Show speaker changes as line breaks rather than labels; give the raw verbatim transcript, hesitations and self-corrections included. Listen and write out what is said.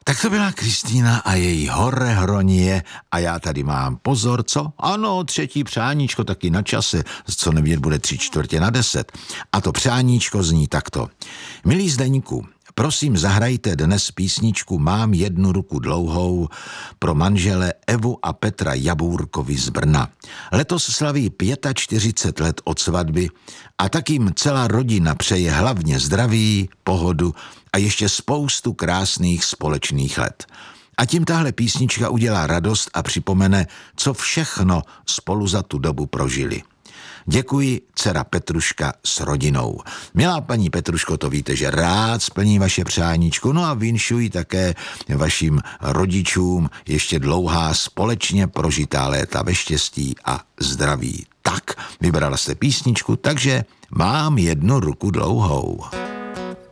Tak to byla Kristýna a její horehronie a já tady mám pozor, co? Ano, třetí přáníčko taky na čase, co nevědět bude tři čtvrtě na deset. A to přáníčko zní takto. Milý Zdeňku, prosím zahrajte dnes písničku Mám jednu ruku dlouhou pro manžele Evu a Petra Jabůrkovi z Brna. Letos slaví čtyřicet pět let od svatby a tak jim celá rodina přeje hlavně zdraví, pohodu a ještě spoustu krásných společných let. A tím tahle písnička udělá radost a připomene, co všechno spolu za tu dobu prožili. Děkuji, dcera Petruška s rodinou. Milá paní Petruško, to víte, že rád splní vaše přáníčku, no a vinšuji také vašim rodičům ještě dlouhá společně prožitá léta ve štěstí a zdraví. Tak, vybrala jste písničku, takže Mám jednu ruku dlouhou.